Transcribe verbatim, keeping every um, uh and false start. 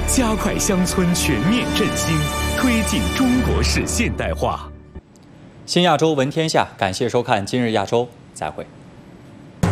加快乡村全面振兴，推进中国式现代化。 新亚洲闻天下，感谢收看《今日亚洲》，再会。